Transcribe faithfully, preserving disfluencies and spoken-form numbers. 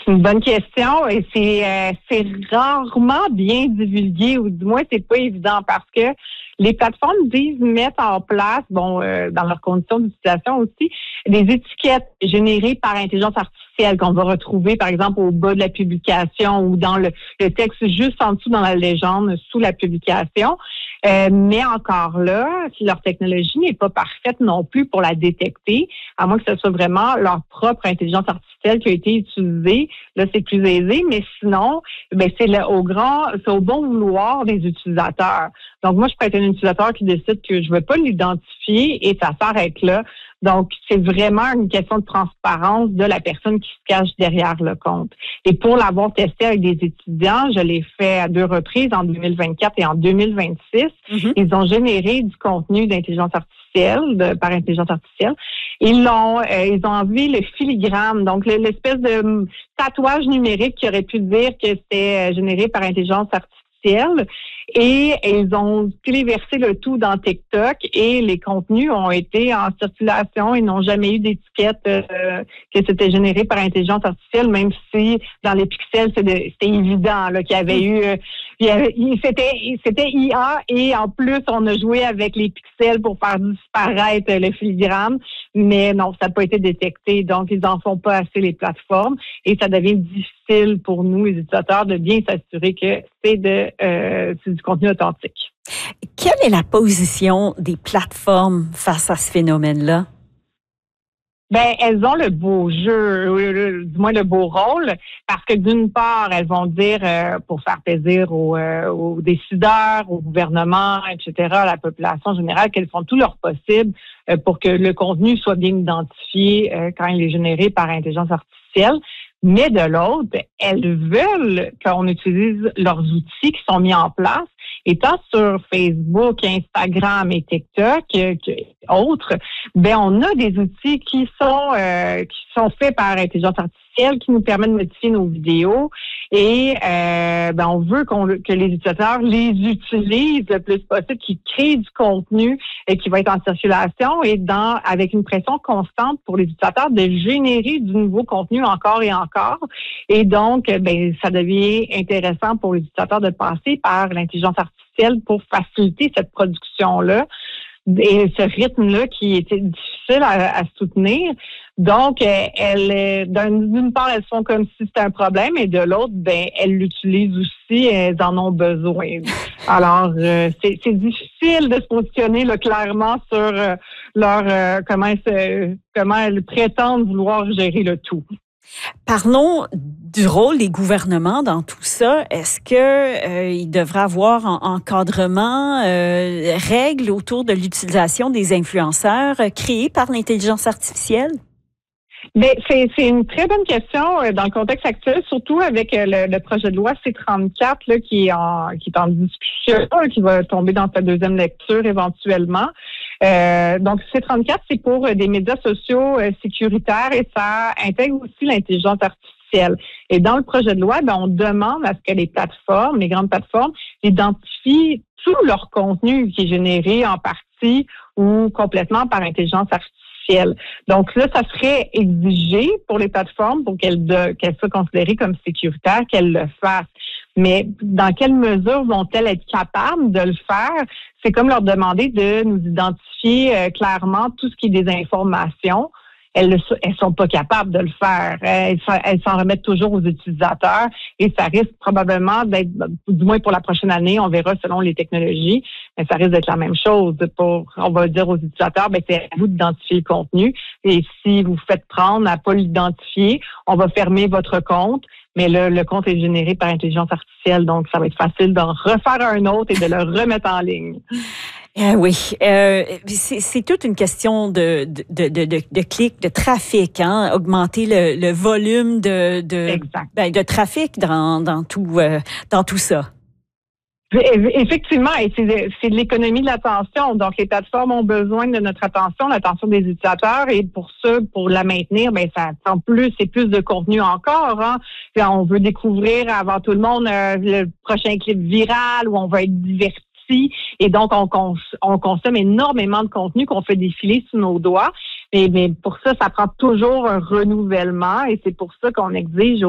C'est une bonne question et c'est euh, c'est rarement bien divulgué ou du moins c'est pas évident parce que les plateformes disent mettre en place, bon, euh, dans leurs conditions d'utilisation aussi, des étiquettes générées par intelligence artificielle qu'on va retrouver, par exemple, au bas de la publication ou dans le, le texte juste en dessous dans la légende, sous la publication. Euh, mais encore là, si leur technologie n'est pas parfaite non plus pour la détecter, à moins que ce soit vraiment leur propre intelligence artificielle qui a été utilisée, là, c'est plus aisé. Mais sinon, ben, c'est le, au grand, c'est au bon vouloir des utilisateurs. Donc, moi, je peux être un utilisateur qui décide que je ne veux pas l'identifier et ça s'arrête là. Donc, c'est vraiment une question de transparence de la personne qui se cache derrière le compte. Et pour l'avoir testé avec des étudiants, je l'ai fait à deux reprises, en deux mille vingt-quatre et en deux mille vingt-six. Mm-hmm. Ils ont généré du contenu d'intelligence artificielle, de, par intelligence artificielle. Ils l'ont, euh, ils ont enlevé le filigrane, donc l'espèce de tatouage numérique qui aurait pu dire que c'était généré par intelligence artificielle. Et ils ont téléversé le tout dans TikTok et les contenus ont été en circulation. Ils n'ont jamais eu d'étiquette euh, que c'était généré par intelligence artificielle, même si dans les pixels, c'était, c'était évident là, qu'il y avait eu... Euh, il y avait, il, c'était, c'était I A et en plus, on a joué avec les pixels pour faire disparaître le filigrane. Mais non, ça n'a pas été détecté. Donc, ils n'en font pas assez les plateformes et ça devient difficile pour nous, les utilisateurs, de bien s'assurer que c'est de euh, c'est du contenu authentique. Quelle est la position des plateformes face à ce phénomène-là? Ben, elles ont le beau jeu, du moins le beau rôle, parce que d'une part, elles vont dire, euh, pour faire plaisir aux, euh, aux décideurs, au gouvernement, et cetera, à la population générale, qu'elles font tout leur possible euh, pour que le contenu soit bien identifié euh, quand il est généré par intelligence artificielle. Mais de l'autre, elles veulent qu'on utilise leurs outils qui sont mis en place. Et tant sur Facebook, Instagram et TikTok et autres, ben on a des outils qui sont euh, qui sont faits par intelligence artificielle, qui nous permettent de modifier nos vidéos. Et euh, ben on veut qu'on, que les utilisateurs les utilisent le plus possible, qu'ils créent du contenu et qui va être en circulation et dans avec une pression constante pour les utilisateurs de générer du nouveau contenu encore et encore. Et donc, ben ça devient intéressant pour les utilisateurs de passer par l'intelligence artificielle pour faciliter cette production-là et ce rythme-là qui était difficile à, à soutenir. Donc, elles, d'une part, elles font comme si c'était un problème et de l'autre, ben, elles l'utilisent aussi, elles en ont besoin. Alors, euh, c'est, c'est difficile de se positionner là, clairement sur euh, leur euh, comment, elles, comment elles prétendent vouloir gérer le tout. Parlons du rôle des gouvernements dans tout ça. Est-ce que euh, il devrait avoir un encadrement, euh, règles autour de l'utilisation des influenceurs créés par l'intelligence artificielle? Bien, c'est, c'est une très bonne question dans le contexte actuel, surtout avec le, le projet de loi C trente-quatre là, qui est en qui est en discussion, qui va tomber dans sa deuxième lecture éventuellement. Euh, donc, C trente-quatre, c'est pour des médias sociaux euh, sécuritaires et ça intègre aussi l'intelligence artificielle. Et dans le projet de loi, ben, on demande à ce que les plateformes, les grandes plateformes, identifient tout leur contenu qui est généré en partie ou complètement par intelligence artificielle. Donc là, ça serait exigé pour les plateformes pour qu'elles, de, qu'elles soient considérées comme sécuritaires, qu'elles le fassent. Mais dans quelle mesure vont-elles être capables de le faire? C'est comme leur demander de nous identifier euh, clairement tout ce qui est des informations. Elles ne sont pas capables de le faire. Elles, elles s'en remettent toujours aux utilisateurs et ça risque probablement d'être, du moins pour la prochaine année, on verra selon les technologies, mais ça risque d'être la même chose. Pour, on va dire aux utilisateurs, ben, c'est à vous d'identifier le contenu et si vous faites prendre à ne pas l'identifier, on va fermer votre compte. Mais le, le compte est généré par intelligence artificielle, donc ça va être facile d'en refaire un autre et de le remettre en ligne. Euh, oui, euh, c'est, c'est toute une question de, de, de, de, de clics, de trafic, hein, augmenter le, le volume de, de, ben, de trafic dans, dans, tout, euh, dans tout ça. Effectivement, et c'est, c'est de l'économie de l'attention. Donc, les plateformes ont besoin de notre attention, l'attention des utilisateurs, et pour ça, pour la maintenir, ben ça prend plus et plus de contenu encore. Hein. On veut découvrir avant tout le monde euh, le prochain clip viral où on va être diverti. Et donc, on, cons- on consomme énormément de contenu qu'on fait défiler sous nos doigts. Mais, mais pour ça, ça prend toujours un renouvellement et c'est pour ça qu'on exige